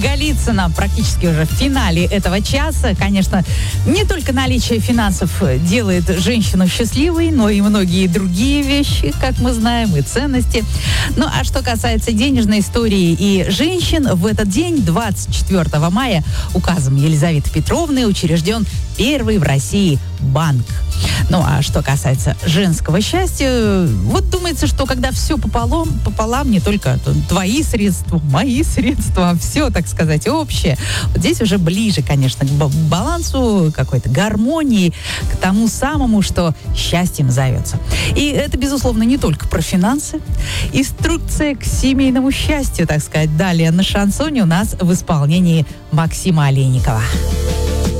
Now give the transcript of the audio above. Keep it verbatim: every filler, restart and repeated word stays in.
Голицына практически уже в финале этого часа. Конечно, не только наличие финансов делает женщину счастливой, но и многие другие вещи, как мы знаем, и ценности. Ну, а что касается денежной истории и женщин, в этот день, двадцать четвёртого мая, указом Елизаветы Петровны учрежден первый в России банк. Ну, а что касается женского счастья, вот думается, что когда все пополам, пополам, не только твои средства, мои средства, все, так сказать, общее, вот здесь уже ближе, конечно, к балансу, какой-то гармонии, к тому самому, что счастьем зовется. И это, безусловно, не только про финансы. Инструкция к семейному счастью, так сказать, далее на шансоне у нас в исполнении Максима Олейникова.